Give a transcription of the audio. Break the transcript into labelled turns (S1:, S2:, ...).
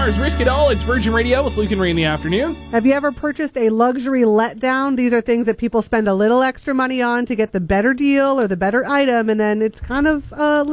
S1: Stars, Risk It All. It's Virgin Radio with Luke and Ray in the afternoon.
S2: Have you ever purchased a luxury letdown? These are things that people spend a little extra money on to get the better deal or the better item, and then it's kind of